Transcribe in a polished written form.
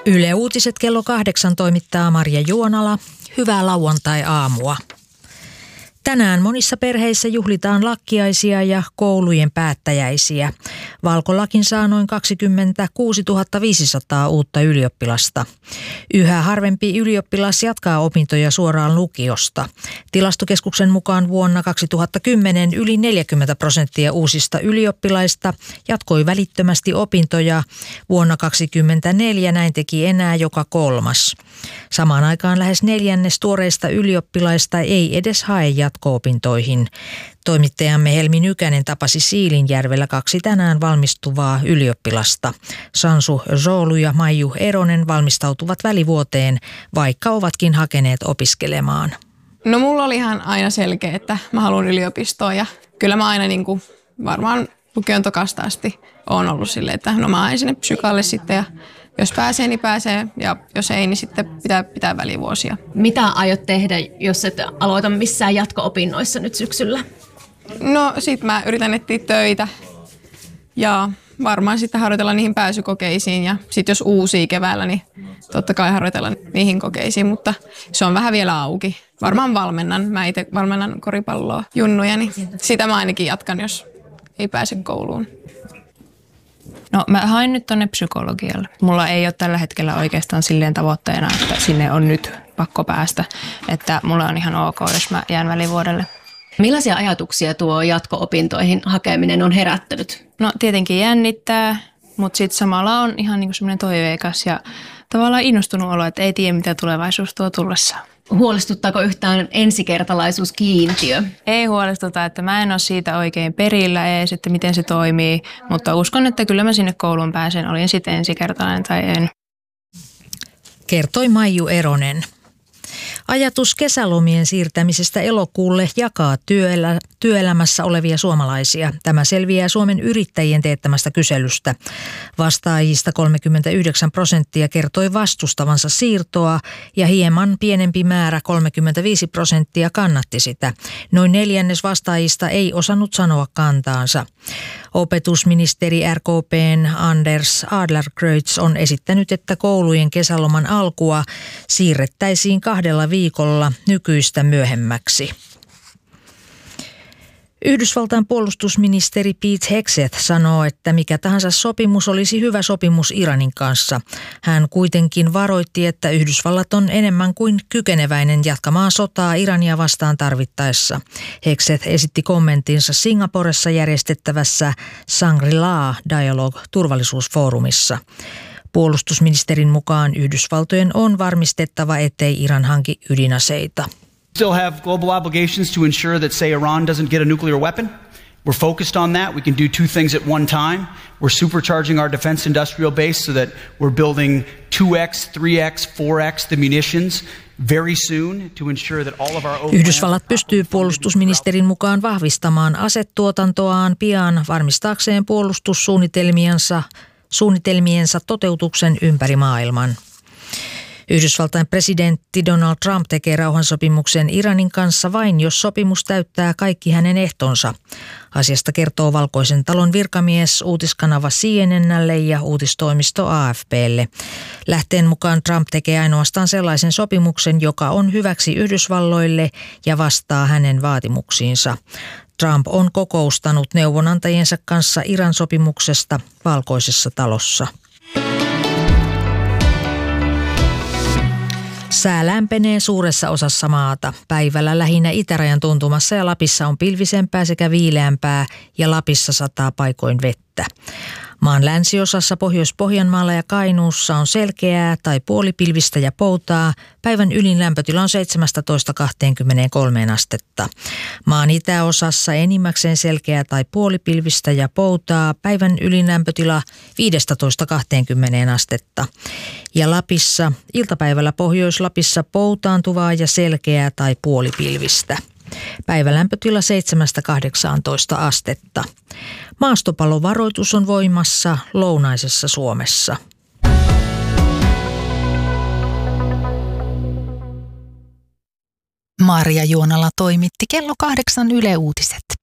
Yle Uutiset kello 8 toimittaa Marja Juonala. Hyvää lauantai-aamua. Tänään monissa perheissä juhlitaan lakkiaisia ja koulujen päättäjäisiä. Valkolakin saa noin 26 500 uutta ylioppilasta. Yhä harvempi ylioppilas jatkaa opintoja suoraan lukiosta. Tilastokeskuksen mukaan vuonna 2010 yli 40% uusista ylioppilaista jatkoi välittömästi opintoja. Vuonna 2024 näin teki enää joka kolmas. Samaan aikaan lähes neljännes tuoreista ylioppilaista ei edes hae jatko-opintoihin. Toimittajamme Helmi Nykänen tapasi Siilinjärvellä 2 tänään valmistuvaa ylioppilasta. Sansu Zoolu ja Maiju Eronen valmistautuvat välivuoteen, vaikka ovatkin hakeneet opiskelemaan. No mulla oli ihan aina selkeä, että mä haluan yliopistoon ja kyllä mä aina varmaan lukion tokasta asti oon ollut silleen, että no mä haen sinne psykalle sitten ja jos pääsee, niin pääsee ja jos ei, niin sitten pitää välivuosia. Mitä aiot tehdä, jos et aloita missään jatko-opinnoissa nyt syksyllä? No sit mä yritän etsiä töitä ja varmaan sitten harjoitella niihin pääsykokeisiin ja sitten jos uusia keväällä, niin totta kai harjoitella niihin kokeisiin, mutta se on vähän vielä auki. Varmaan valmennan. Mä itse valmennan koripalloa junnuja, niin sitä mä ainakin jatkan, jos ei pääse kouluun. No mä hain nyt tonne psykologialle. Mulla ei ole tällä hetkellä oikeastaan silleen tavoitteena, että sinne on nyt pakko päästä. Että mulla on ihan ok, jos mä jään välivuodelle. Millaisia ajatuksia tuo jatko-opintoihin hakeminen on herättänyt? No tietenkin jännittää, mutta sitten samalla on ihan niinku semmoinen toiveikas ja tavallaan innostunut olo, että ei tiedä mitä tulevaisuus tuo tullessaan. Huolestuttaako yhtään ensikertalaisuuskiintiö? Ei huolestuta, että mä en ole siitä oikein perillä edes, että miten se toimii, mutta uskon, että kyllä mä sinne kouluun pääsen, olin sitten ensikertalainen tai en. Kertoi Maiju Eronen. Ajatus kesälomien siirtämisestä elokuulle jakaa työelämässä olevia suomalaisia. Tämä selviää Suomen yrittäjien teettämästä kyselystä. Vastaajista 39% kertoi vastustavansa siirtoa ja hieman pienempi määrä 35% kannatti sitä. Noin neljännes vastaajista ei osannut sanoa kantaansa. Opetusministeri RKP:n Anders Adlercreutz on esittänyt, että koulujen kesäloman alkua siirrettäisiin 2 viikolla nykyistä myöhemmäksi. Yhdysvaltain puolustusministeri Pete Hegseth sanoo, että mikä tahansa sopimus olisi hyvä sopimus Iranin kanssa. Hän kuitenkin varoitti, että Yhdysvallat on enemmän kuin kykeneväinen jatkamaan sotaa Irania vastaan tarvittaessa. Hegseth esitti kommenttinsa Singaporessa järjestettävässä Shangri-La Dialogue-turvallisuusfoorumissa. Puolustusministerin mukaan Yhdysvaltojen on varmistettava, ettei Iran hanki ydinaseita. Still have global obligations to ensure that, say, Iran doesn't get a nuclear weapon. We're focused on that. We can do 2 things at one time. We're supercharging our defense industrial base so that we're building 2x, 3x, 4x the munitions very soon to ensure that all of our Yhdysvallat pystyy puolustusministerin mukaan vahvistamaan asetuotantoaan pian varmistaakseen puolustussuunnitelmiensa toteutuksen ympäri maailman. Yhdysvaltain presidentti Donald Trump tekee rauhansopimuksen Iranin kanssa vain, jos sopimus täyttää kaikki hänen ehtonsa. Asiasta kertoo Valkoisen talon virkamies uutiskanava CNN:lle ja uutistoimisto AFP:lle. Lähteen mukaan Trump tekee ainoastaan sellaisen sopimuksen, joka on hyväksi Yhdysvalloille ja vastaa hänen vaatimuksiinsa. Trump on kokoustanut neuvonantajiensa kanssa Iran sopimuksesta Valkoisessa talossa. Sää lämpenee suuressa osassa maata. Päivällä lähinnä itärajan tuntumassa ja Lapissa on pilvisempää sekä viileämpää ja Lapissa sataa paikoin vettä. Maan länsiosassa Pohjois-Pohjanmaalla ja Kainuussa on selkeää tai puolipilvistä ja poutaa. Päivän ylin lämpötila on 17–23 astetta. Maan itäosassa enimmäkseen selkeää tai puolipilvistä ja poutaa. Päivän ylin lämpötila 15–20 astetta. Ja Lapissa, iltapäivällä Pohjois-Lapissa poutaantuvaa ja selkeää tai puolipilvistä. Päivälämpötila 7–18 astetta. Maastopalovaroitus on voimassa lounaisessa Suomessa. Marja Juonala toimitti kello 8 Yle Uutiset.